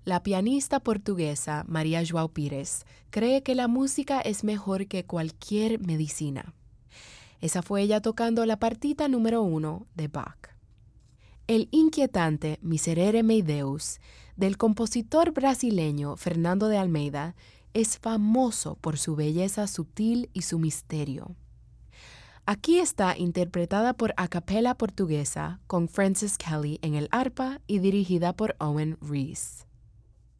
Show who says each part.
Speaker 1: La pianista portuguesa María João Pires cree que la música es mejor que cualquier medicina. Esa fue ella tocando la partita número 1 de Bach. El inquietante Miserere mei Deus del compositor brasileño Fernando de Almeida es famoso por su belleza sutil y su misterio. Aquí está interpretada por a capella portuguesa con Francis Kelly en el arpa y dirigida por Owen Rees.